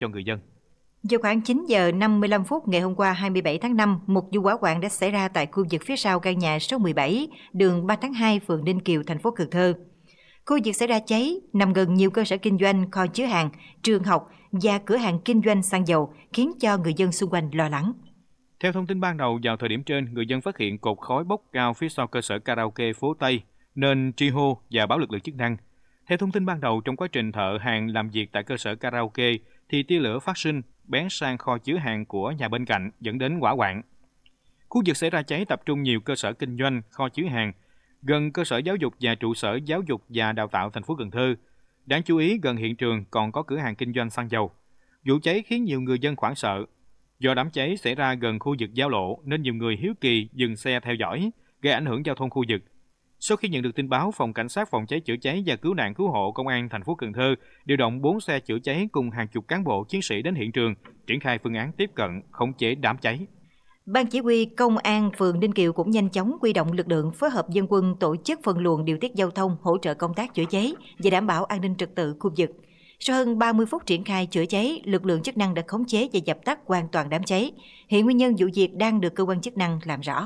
cho người dân. Vào khoảng 9 giờ 55 phút ngày hôm qua 27 tháng 5, một vụ hỏa hoạn đã xảy ra tại khu vực phía sau căn nhà số 17, đường 3 tháng 2, phường Ninh Kiều, thành phố Cần Thơ. Khu vực xảy ra cháy nằm gần nhiều cơ sở kinh doanh, kho chứa hàng, trường học và cửa hàng kinh doanh xăng dầu, khiến cho người dân xung quanh lo lắng. Theo thông tin ban đầu, vào thời điểm trên, người dân phát hiện cột khói bốc cao phía sau cơ sở karaoke phố Tây, nên tri hô và báo lực lượng chức năng. Theo thông tin ban đầu, trong quá trình thợ hàng làm việc tại cơ sở karaoke, thì tia lửa phát sinh bén sang kho chứa hàng của nhà bên cạnh, dẫn đến hỏa hoạn. Khu vực xảy ra cháy tập trung nhiều cơ sở kinh doanh, kho chứa hàng, gần cơ sở giáo dục và trụ sở giáo dục và đào tạo thành phố Cần Thơ. Đáng chú ý, gần hiện trường còn có cửa hàng kinh doanh xăng dầu. Vụ cháy khiến nhiều người dân hoảng sợ. Do đám cháy xảy ra gần khu vực giao lộ nên nhiều người hiếu kỳ dừng xe theo dõi, gây ảnh hưởng giao thông khu vực. Sau khi nhận được tin báo, Phòng Cảnh sát Phòng cháy chữa cháy và Cứu nạn Cứu hộ Công an thành phố Cần Thơ điều động 4 xe chữa cháy cùng hàng chục cán bộ chiến sĩ đến hiện trường, triển khai phương án tiếp cận, khống chế đám cháy. Ban chỉ huy Công an phường Ninh Kiều cũng nhanh chóng huy động lực lượng phối hợp dân quân tổ chức phân luồng điều tiết giao thông, hỗ trợ công tác chữa cháy và đảm bảo an ninh trật tự khu vực. Sau hơn 30 phút triển khai chữa cháy, lực lượng chức năng đã khống chế và dập tắt hoàn toàn đám cháy. Hiện nguyên nhân vụ việc đang được cơ quan chức năng làm rõ.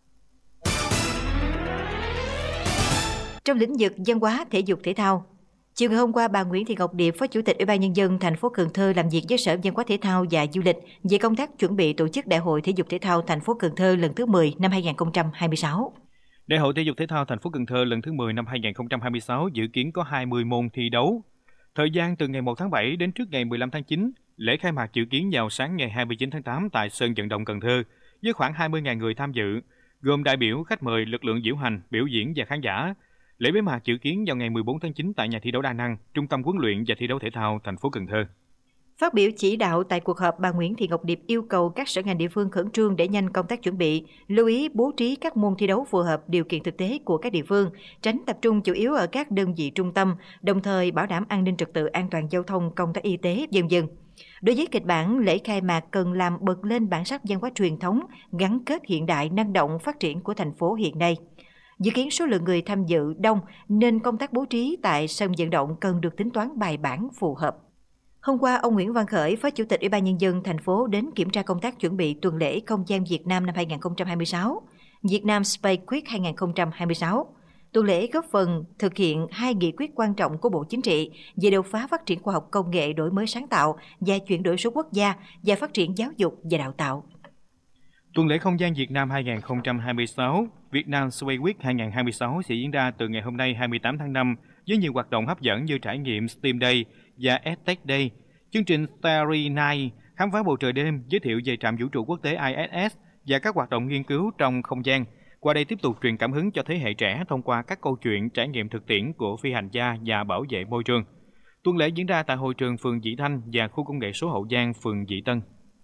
Trong lĩnh vực văn hóa, thể dục thể thao, chiều ngày hôm qua, bà Nguyễn Thị Ngọc Điệp, Phó Chủ tịch Ủy ban Nhân dân thành phố Cần Thơ làm việc với Sở Văn hóa Thể thao và Du lịch về công tác chuẩn bị tổ chức Đại hội Thể dục Thể thao thành phố Cần Thơ lần thứ 10 năm 2026. Đại hội Thể dục Thể thao thành phố Cần Thơ lần thứ 10 năm 2026 dự kiến có 20 môn thi đấu. Thời gian từ ngày 1 tháng 7 đến trước ngày 15 tháng 9, lễ khai mạc dự kiến vào sáng ngày 29 tháng 8 tại sân vận động Cần Thơ với khoảng 20.000 người tham dự, gồm đại biểu, khách mời, lực lượng diễu hành, biểu diễn và khán giả. Lễ bế mạc dự kiến vào ngày 14 tháng 9 tại nhà thi đấu đa năng, Trung tâm huấn luyện và thi đấu thể thao thành phố Cần Thơ. Phát biểu chỉ đạo tại cuộc họp, bà Nguyễn Thị Ngọc Điệp yêu cầu các sở ngành địa phương khẩn trương đẩy nhanh công tác chuẩn bị, lưu ý bố trí các môn thi đấu phù hợp điều kiện thực tế của các địa phương, tránh tập trung chủ yếu ở các đơn vị trung tâm, đồng thời bảo đảm an ninh trật tự, an toàn giao thông, công tác y tế, v.v. Đối với kịch bản, lễ khai mạc cần làm bật lên bản sắc văn hóa truyền thống, gắn kết hiện đại, năng động phát triển của thành phố hiện nay. Dự kiến số lượng người tham dự đông nên công tác bố trí tại sân vận động cần được tính toán bài bản phù hợp. Hôm qua, ông Nguyễn Văn Khởi, Phó Chủ tịch Ủy ban Nhân dân thành phố đến kiểm tra công tác chuẩn bị tuần lễ Không gian Việt Nam năm 2026, Việt Nam Space Week 2026. Tuần lễ góp phần thực hiện 2 nghị quyết quan trọng của Bộ Chính trị về đột phá phát triển khoa học công nghệ, đổi mới sáng tạo và chuyển đổi số quốc gia và phát triển giáo dục và đào tạo. Tuần lễ Không gian Việt Nam 2026, Việt Nam Space Week 2026 sẽ diễn ra từ ngày hôm nay 28 tháng 5 với nhiều hoạt động hấp dẫn như trải nghiệm STEAM Day và EdTech Day, chương trình Starry Night, khám phá bầu trời đêm, giới thiệu về trạm vũ trụ quốc tế ISS và các hoạt động nghiên cứu trong không gian. Qua đây tiếp tục truyền cảm hứng cho thế hệ trẻ thông qua các câu chuyện trải nghiệm thực tiễn của phi hành gia và bảo vệ môi trường. Tuần lễ diễn ra tại hội trường phường Vị Thanh và khu công nghệ số Hậu Giang, phường Vị Tân.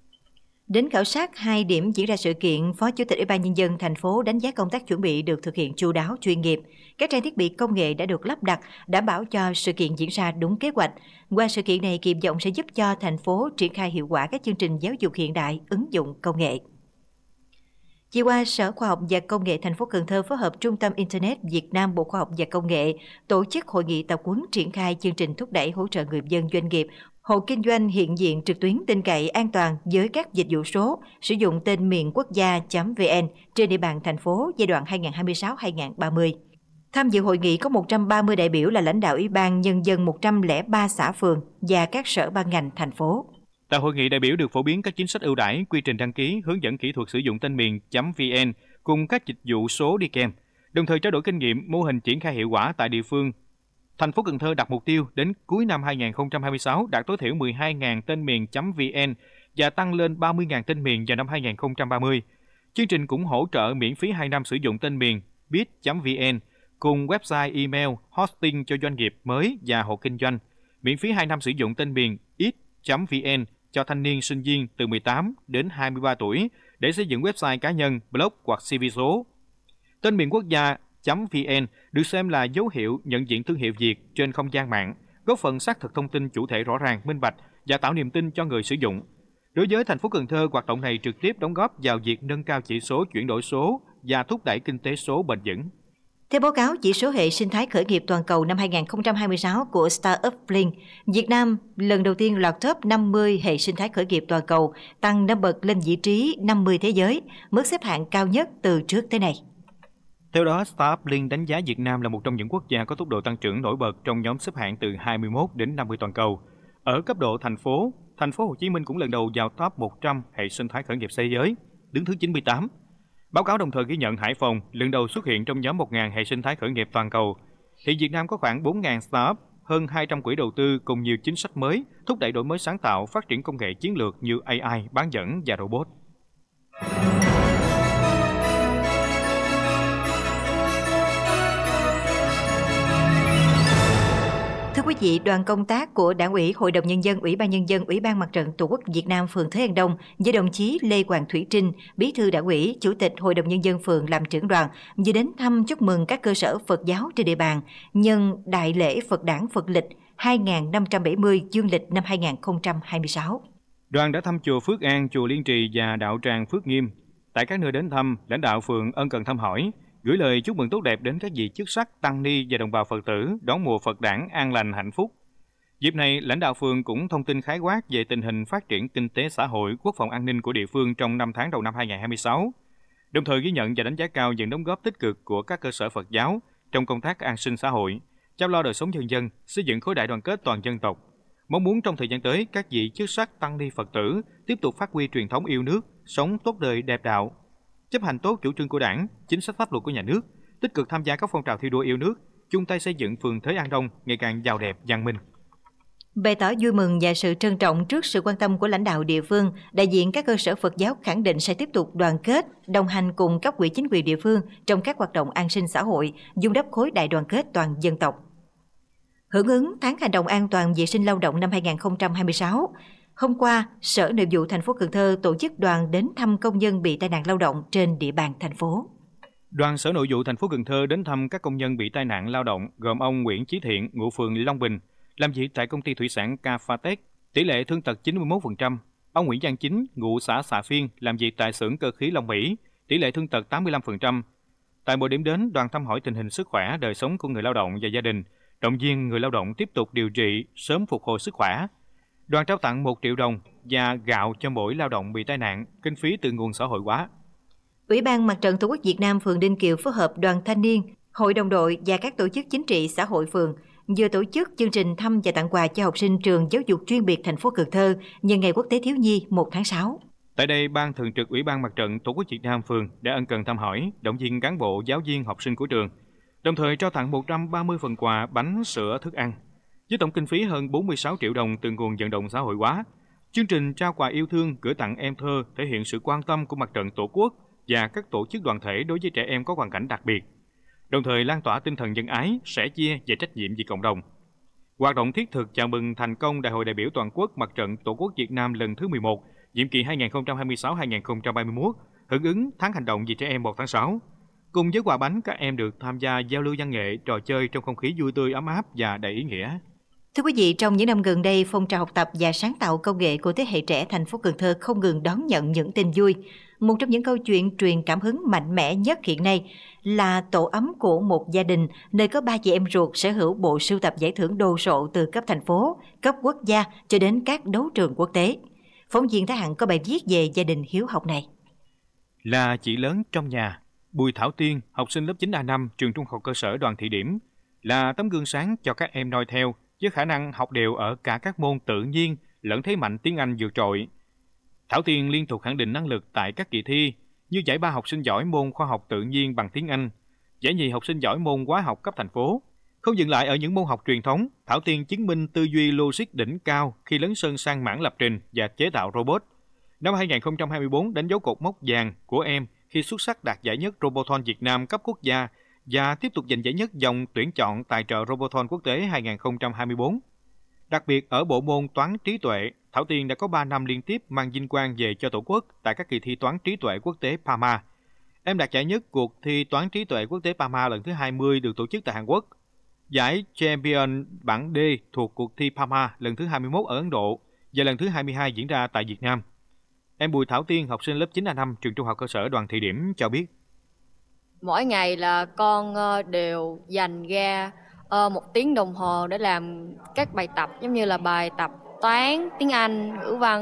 Đến khảo sát 2 điểm diễn ra sự kiện, Phó Chủ tịch Ủy ban Nhân dân thành phố đánh giá công tác chuẩn bị được thực hiện chu đáo, chuyên nghiệp. Các trang thiết bị công nghệ đã được lắp đặt, đảm bảo cho sự kiện diễn ra đúng kế hoạch. Qua sự kiện này, kỳ vọng sẽ giúp cho thành phố triển khai hiệu quả các chương trình giáo dục hiện đại, ứng dụng công nghệ. Chiều qua, Sở Khoa học và Công nghệ thành phố Cần Thơ phối hợp Trung tâm Internet Việt Nam, Bộ Khoa học và Công nghệ tổ chức hội nghị tập huấn triển khai chương trình thúc đẩy hỗ trợ người dân, doanh nghiệp, hộ kinh doanh hiện diện trực tuyến tin cậy, an toàn với các dịch vụ số, sử dụng tên miền quốc gia.vn trên địa bàn thành phố giai đoạn 2026-2030. Tham dự hội nghị có 130 đại biểu là lãnh đạo Ủy ban Nhân dân 103 xã phường và các sở ban ngành thành phố. Tại hội nghị, đại biểu được phổ biến các chính sách ưu đãi, quy trình đăng ký, hướng dẫn kỹ thuật sử dụng tên miền.vn cùng các dịch vụ số đi kèm, đồng thời trao đổi kinh nghiệm, mô hình triển khai hiệu quả tại địa phương. Thành phố Cần Thơ đặt mục tiêu đến cuối năm 2026 đạt tối thiểu 12.000 tên miền.vn và tăng lên 30.000 tên miền vào năm 2030. Chương trình cũng hỗ trợ miễn phí 2 năm sử dụng tên miền bit.vn cùng website email hosting cho doanh nghiệp mới và hộ kinh doanh, miễn phí 2 năm sử dụng tên miền it.vn cho thanh niên sinh viên từ 18 đến 23 tuổi để xây dựng website cá nhân, blog hoặc CV số. Tên miền quốc gia.vn được xem là dấu hiệu nhận diện thương hiệu Việt trên không gian mạng, góp phần xác thực thông tin chủ thể rõ ràng, minh bạch và tạo niềm tin cho người sử dụng. Đối với thành phố Cần Thơ, hoạt động này trực tiếp đóng góp vào việc nâng cao chỉ số chuyển đổi số và thúc đẩy kinh tế số bền vững. Theo báo cáo chỉ số hệ sinh thái khởi nghiệp toàn cầu năm 2026 của Startup Link, Việt Nam lần đầu tiên lọt top 50 hệ sinh thái khởi nghiệp toàn cầu, tăng 5 bậc lên vị trí 50 thế giới, mức xếp hạng cao nhất từ trước tới nay. Theo đó, Startup Link đánh giá Việt Nam là một trong những quốc gia có tốc độ tăng trưởng nổi bật trong nhóm xếp hạng từ 21 đến 50 toàn cầu. Ở cấp độ thành phố Hồ Chí Minh cũng lần đầu vào top 100 hệ sinh thái khởi nghiệp thế giới, đứng thứ 98. Báo cáo đồng thời ghi nhận Hải Phòng lần đầu xuất hiện trong nhóm 1.000 hệ sinh thái khởi nghiệp toàn cầu. Hiện Việt Nam có khoảng 4.000 startup, hơn 200 quỹ đầu tư cùng nhiều chính sách mới thúc đẩy đổi mới sáng tạo, phát triển công nghệ chiến lược như AI, bán dẫn và robot. Thưa quý vị, đoàn công tác của Đảng ủy, Hội đồng Nhân dân, Ủy ban Nhân dân, Ủy ban Mặt trận Tổ quốc Việt Nam phường Thới An Đông do đồng chí Lê Hoàng Thủy Trinh, Bí thư Đảng ủy, Chủ tịch Hội đồng Nhân dân phường làm trưởng đoàn, vừa đến thăm chúc mừng các cơ sở Phật giáo trên địa bàn nhân Đại lễ Phật đản Phật lịch 2570 dương lịch năm 2026. Đoàn đã thăm chùa Phước An, chùa Liên Trì và đạo tràng Phước Nghiêm. Tại các nơi đến thăm, lãnh đạo phường ân cần thăm hỏi, gửi lời chúc mừng tốt đẹp đến các vị chức sắc, tăng ni và đồng bào Phật tử đón mùa Phật đản an lành hạnh phúc. Dịp này, lãnh đạo phường cũng thông tin khái quát về tình hình phát triển kinh tế xã hội, quốc phòng an ninh của địa phương trong 5 tháng đầu năm 2026, đồng thời ghi nhận và đánh giá cao những đóng góp tích cực của các cơ sở Phật giáo trong công tác an sinh xã hội, chăm lo đời sống nhân dân, xây dựng khối đại đoàn kết toàn dân tộc. Mong muốn trong thời gian tới, các vị chức sắc, tăng ni Phật tử tiếp tục phát huy truyền thống yêu nước, sống tốt đời đẹp đạo, chấp hành tốt chủ trương của Đảng, chính sách pháp luật của nhà nước, tích cực tham gia các phong trào thi đua yêu nước, chung tay xây dựng phường Thới An Đông ngày càng giàu đẹp, văn minh. Bày tỏ vui mừng và sự trân trọng trước sự quan tâm của lãnh đạo địa phương, đại diện các cơ sở Phật giáo khẳng định sẽ tiếp tục đoàn kết, đồng hành cùng cấp ủy chính quyền địa phương trong các hoạt động an sinh xã hội, vun đắp khối đại đoàn kết toàn dân tộc. Hưởng ứng tháng hành động an toàn vệ sinh lao động năm 2026, hôm qua, Sở Nội vụ thành phố Cần Thơ tổ chức đoàn đến thăm công nhân bị tai nạn lao động trên địa bàn thành phố. Đoàn Sở Nội vụ thành phố Cần Thơ đến thăm các công nhân bị tai nạn lao động gồm ông Nguyễn Chí Thiện, ngụ phường Long Bình, làm việc tại công ty thủy sản Cafatec, tỷ lệ thương tật 91%. Ông Nguyễn Giang Chính, ngụ xã Xà Phiên, làm việc tại xưởng cơ khí Long Mỹ, tỷ lệ thương tật 85%. Tại mỗi điểm đến, đoàn thăm hỏi tình hình sức khỏe, đời sống của người lao động và gia đình, động viên người lao động tiếp tục điều trị, sớm phục hồi sức khỏe. Đoàn trao tặng 1 triệu đồng và gạo cho mỗi lao động bị tai nạn, kinh phí từ nguồn xã hội hóa. Ủy ban Mặt trận Tổ quốc Việt Nam phường Ninh Kiều phối hợp đoàn thanh niên, hội đồng đội và các tổ chức chính trị xã hội phường vừa tổ chức chương trình thăm và tặng quà cho học sinh trường giáo dục chuyên biệt thành phố Cần Thơ nhân ngày Quốc tế Thiếu nhi 1 tháng 6. Tại đây, Ban Thường trực Ủy ban Mặt trận Tổ quốc Việt Nam phường đã ân cần thăm hỏi, động viên cán bộ, giáo viên, học sinh của trường, đồng thời trao tặng 130 phần quà bánh, sữa, thức ăn, với tổng kinh phí hơn 46 triệu đồng từ nguồn vận động xã hội hóa. Chương trình trao quà yêu thương gửi tặng em thơ thể hiện sự quan tâm của Mặt trận Tổ quốc và các tổ chức đoàn thể đối với trẻ em có hoàn cảnh đặc biệt, đồng thời lan tỏa tinh thần nhân ái, sẻ chia và trách nhiệm vì cộng đồng. Hoạt động thiết thực chào mừng thành công Đại hội đại biểu toàn quốc Mặt trận Tổ quốc Việt Nam lần thứ 11, nhiệm kỳ 2026-2031, hưởng ứng tháng hành động vì trẻ em 1 tháng 6. Cùng với quà bánh, các em được tham gia giao lưu văn nghệ, trò chơi trong không khí vui tươi, ấm áp và đầy ý nghĩa. Thưa quý vị, trong những năm gần đây, phong trào học tập và sáng tạo công nghệ của thế hệ trẻ thành phố Cần Thơ không ngừng đón nhận những tin vui. Một trong những câu chuyện truyền cảm hứng mạnh mẽ nhất hiện nay là tổ ấm của một gia đình nơi có 3 chị em ruột sở hữu bộ sưu tập giải thưởng đồ sộ từ cấp thành phố, cấp quốc gia cho đến các đấu trường quốc tế. Phóng viên Thái Hằng có bài viết về gia đình hiếu học này. Là chị lớn trong nhà, Bùi Thảo Tiên, học sinh lớp 9A5 trường trung học cơ sở Đoàn Thị Điểm, là tấm gương sáng cho các em noi theo với khả năng học đều ở cả các môn tự nhiên lẫn thế mạnh tiếng Anh vượt trội. Thảo Tiên liên tục khẳng định năng lực tại các kỳ thi như giải 3 học sinh giỏi môn khoa học tự nhiên bằng tiếng Anh, giải nhì học sinh giỏi môn hóa học cấp thành phố. Không dừng lại ở những môn học truyền thống, Thảo Tiên chứng minh tư duy logic đỉnh cao khi lấn sân sang mảng lập trình và chế tạo robot. Năm 2024 đánh dấu cột mốc vàng của em khi xuất sắc đạt giải nhất Robothon Việt Nam cấp quốc gia và tiếp tục giành giải nhất vòng tuyển chọn tài trợ Robothon quốc tế 2024. Đặc biệt ở bộ môn toán trí tuệ, Thảo Tiên đã có 3 năm liên tiếp mang vinh quang về cho Tổ quốc tại các kỳ thi toán trí tuệ quốc tế PAMA. Em đạt giải nhất cuộc thi toán trí tuệ quốc tế PAMA lần thứ 20 được tổ chức tại Hàn Quốc, giải Champion bảng D thuộc cuộc thi PAMA lần thứ 21 ở Ấn Độ và lần thứ 22 diễn ra tại Việt Nam. Em Bùi Thảo Tiên, học sinh lớp 9A5 trường trung học cơ sở Đoàn Thị Điểm cho biết. Mỗi ngày là con đều dành ra 1 tiếng đồng hồ để làm các bài tập giống như là bài tập toán, tiếng Anh, ngữ văn